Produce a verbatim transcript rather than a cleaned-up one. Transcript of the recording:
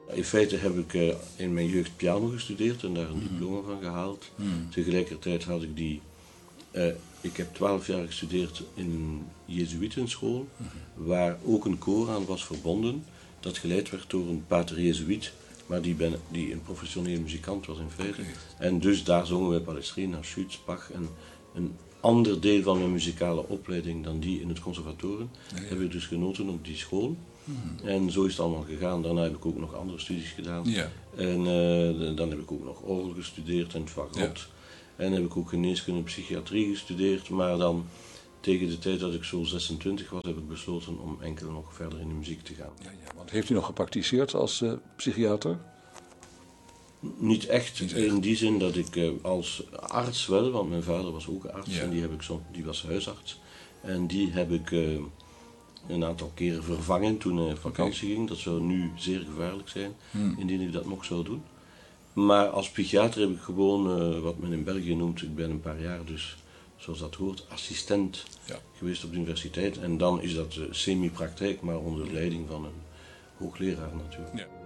In feite heb ik uh, in mijn jeugd piano gestudeerd en daar een Mm. diploma van gehaald. Mm. Tegelijkertijd had ik die... Uh, ik heb twaalf jaar gestudeerd in een jezuïtenschool, mm-hmm. waar ook een koor aan was verbonden, dat geleid werd door een pater jezuïet, maar die, ben, die een professioneel muzikant was in feite. Okay. En dus daar zongen we Palestrina, Schütz, Bach en een ander deel van mijn muzikale opleiding dan die in het conservatorium. Ja, ja. Heb ik dus genoten op die school. Mm-hmm. En zo is het allemaal gegaan. Daarna heb ik ook nog andere studies gedaan. Ja. En uh, dan heb ik ook nog orgel gestudeerd en fagot. Ja. En heb ik ook geneeskunde en psychiatrie gestudeerd. Maar dan tegen de tijd dat ik zo zesentwintig was, heb ik besloten om enkel nog verder in de muziek te gaan. Ja, ja, want heeft u nog gepraktiseerd als uh, psychiater? Niet echt, Niet echt, in die zin dat ik uh, als arts wel, want mijn vader was ook arts ja. en die, heb ik zo, die was huisarts. En die heb ik uh, een aantal keren vervangen toen hij op vakantie okay. ging. Dat zou nu zeer gevaarlijk zijn, hmm. indien ik dat nog zou doen. Maar als psychiater heb ik gewoon, uh, wat men in België noemt, ik ben een paar jaar dus, zoals dat hoort, assistent ja. geweest op de universiteit. En dan is dat uh, semi-praktijk, maar onder leiding van een hoogleraar natuurlijk. Ja.